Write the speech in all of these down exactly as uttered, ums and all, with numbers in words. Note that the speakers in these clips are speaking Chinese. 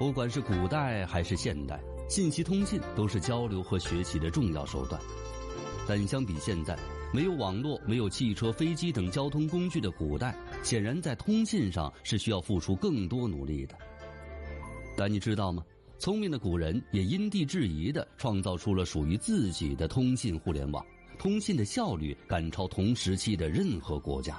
不管是古代还是现代，信息通信都是交流和学习的重要手段。但相比现在，没有网络、没有汽车、飞机等交通工具的古代，显然在通信上是需要付出更多努力的。但你知道吗？聪明的古人也因地制宜地创造出了属于自己的通信互联网，通信的效率赶超同时期的任何国家。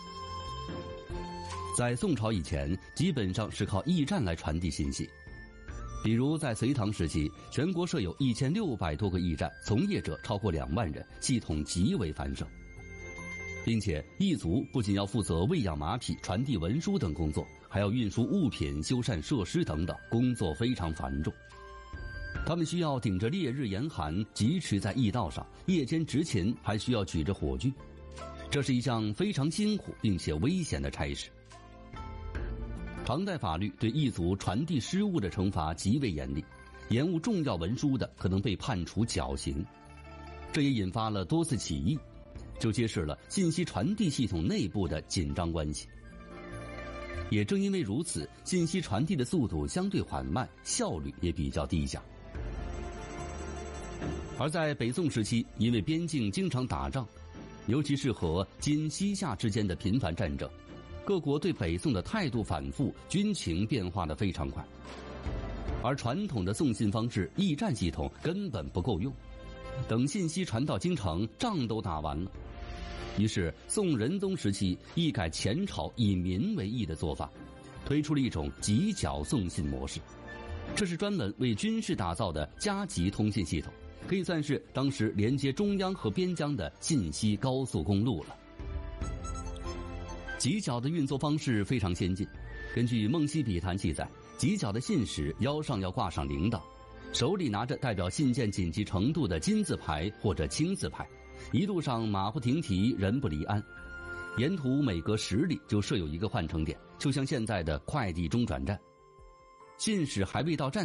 在宋朝以前，基本上是靠驿站来传递信息。比如在隋唐时期，全国设有一千六百多个驿站，从业者超过两万人，系统极为繁盛。并且驿卒不仅要负责喂养马匹、传递文书等工作，还要运输物品、修缮设施等等，工作非常繁重。他们需要顶着烈日严寒疾驰在驿道上，夜间执勤还需要举着火炬，这是一项非常辛苦并且危险的差事。唐代法律对驿卒传递失误的惩罚极为严厉，延误重要文书的可能被判处绞刑。这也引发了多次起义，就揭示了信息传递系统内部的紧张关系。也正因为如此，信息传递的速度相对缓慢，效率也比较低下。而在北宋时期，因为边境经常打仗，尤其是和今西夏之间的频繁战争，各国对北宋的态度反复，军情变化得非常快。而传统的送信方式驿站系统根本不够用，等信息传到京城，仗都打完了。于是宋仁宗时期一改前朝以民为义的做法，推出了一种急脚送信模式。这是专门为军事打造的加急通信系统，可以算是当时连接中央和边疆的信息高速公路了。急脚的运作方式非常先进，根据《梦溪笔谈》记载，急脚的信使腰上要挂上铃铛，手里拿着代表信件紧急程度的金字牌或者青字牌，一路上马不停蹄，人不离鞍。沿途每隔十里就设有一个换乘点，就像现在的快递中转站。信使还未到站